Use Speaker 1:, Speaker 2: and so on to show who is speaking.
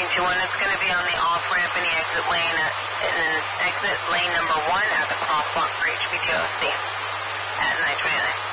Speaker 1: 921, it's going to be on the off-ramp in the exit lane, and then exit lane number 1 at the crosswalk for HPTOC at 929.